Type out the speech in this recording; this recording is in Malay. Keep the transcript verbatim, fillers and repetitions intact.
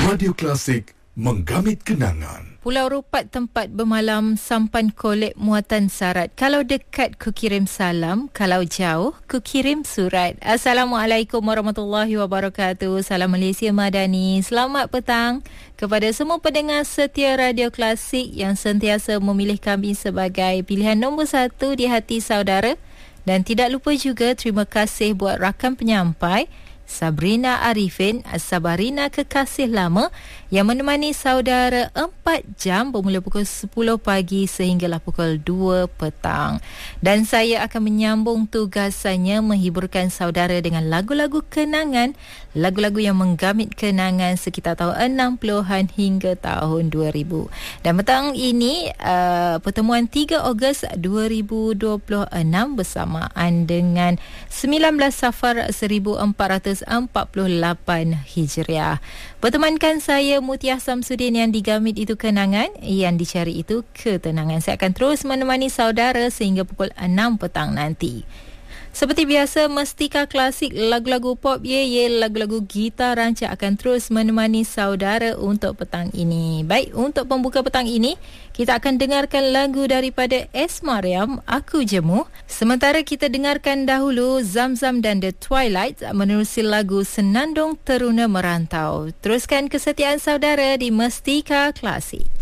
Radio Klasik menggamit kenangan. Pulau Rupat tempat bermalam, sampan kolek muatan sarat. Kalau dekat ku kirim salam, kalau jauh ku kirim surat. Assalamualaikum warahmatullahi wabarakatuh. Salam Malaysia Madani. Selamat petang kepada semua pendengar setia Radio Klasik yang sentiasa memilih kami sebagai pilihan nombor satu di hati saudara. Dan tidak lupa juga terima kasih buat rakan penyampai Sabrina Arifin, Sabarina kekasih lama yang menemani saudara empat jam bermula pukul sepuluh pagi sehinggalah pukul dua petang. Dan saya akan menyambung tugasannya menghiburkan saudara dengan lagu-lagu kenangan, lagu-lagu yang menggamit kenangan sekitar tahun enam puluhan hingga tahun dua ribu. Dan petang ini uh, pertemuan tiga Ogos dua ribu dua puluh enam bersamaan dengan sembilan belas Safar seribu empat ratus empat puluh lapan Hijriah. Bertemankan saya Mutiah Samsudin, yang digamit itu kenangan, yang dicari itu ketenangan. Saya akan terus menemani saudara sehingga pukul enam petang nanti. Seperti biasa, Mestika Klasik, lagu-lagu pop ye ye, lagu-lagu gitar rancak akan terus menemani saudara untuk petang ini. Baik, untuk pembuka petang ini, kita akan dengarkan lagu daripada S. Mariam, Aku Jemu. Sementara kita dengarkan dahulu Zamzam dan The Twilight menerusi lagu Senandung Teruna Merantau. Teruskan kesetiaan saudara di Mestika Klasik.